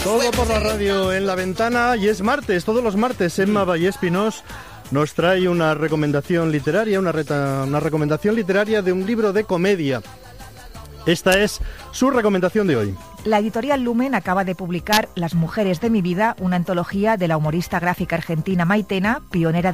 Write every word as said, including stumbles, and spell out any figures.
Todo por la radio en la ventana, y es martes, todos los martes Emma Vallespinós nos trae una recomendación literaria, una, reta, una recomendación literaria de un libro de comedia. Esta es su recomendación de hoy. La editorial Lumen acaba de publicar Las mujeres de mi vida, una antología de la humorista gráfica argentina Maitena, pionera